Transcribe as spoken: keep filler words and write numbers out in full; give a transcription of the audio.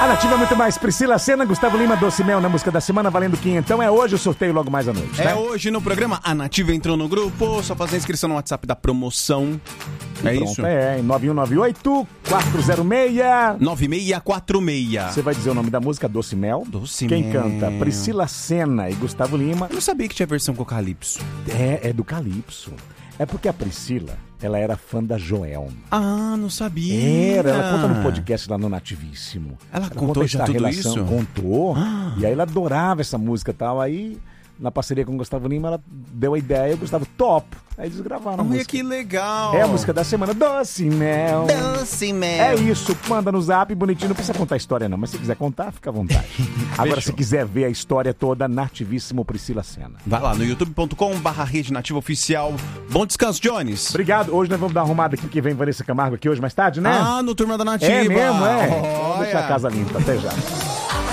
A Nativa é muito mais. Priscila Senna, Gustavo Lima, Doce Mel na música da semana, valendo quinhentão. É hoje o sorteio logo mais à noite, É né? hoje no programa. A Nativa entrou no grupo, só fazer a inscrição no WhatsApp da promoção. E É pronto, isso? É, em nove um nove oito, quatro zero seis. nove seis quatro seis. Você vai dizer o nome da música, Doce Mel. Doce Quem Mel. canta? Priscila Senna e Gustavo Lima. Eu não sabia que tinha versão com Calypso. É, é do Calypso. É porque a Priscila, ela era fã da Joelma. Ah, não sabia. Era, ela conta no podcast lá no Nativíssimo. Ela contou conta já essa tudo relação, isso? Contou. E aí ela adorava essa música e tal. Aí, na parceria com o Gustavo Lima, ela deu a ideia e o Gustavo, top. Aí eles gravaram a Olha música. que legal. É a música da semana, Doce Mel. Doce Mel. É isso, manda no zap, bonitinho. Não precisa contar a história não, mas se quiser contar, fica à vontade. Agora, se quiser ver a história toda, Nativíssimo Priscila Senna. Vai lá no youtube ponto com barra Rede Nativa Oficial. Bom descanso, Jones. Obrigado. Hoje nós vamos dar uma arrumada aqui, que vem Vanessa Camargo aqui hoje mais tarde, né? Ah, no Turma da Nativa. É mesmo, é. Olha. Vamos deixar a casa limpa. Até já.